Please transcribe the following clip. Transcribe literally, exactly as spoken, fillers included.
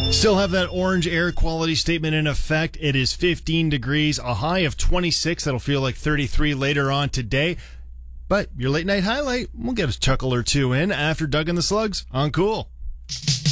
Still have that orange air quality statement in effect. It is fifteen degrees, a high of twenty-six. That'll feel like thirty-three later on today. But your late night highlight, we'll get a chuckle or two in after Doug and the Slugs on Cool.